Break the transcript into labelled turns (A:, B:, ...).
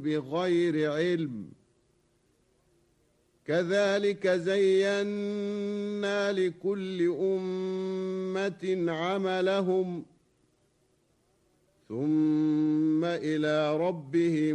A: بغير علم كذلك زينا لكل أمة عملهم ثم إلى ربهم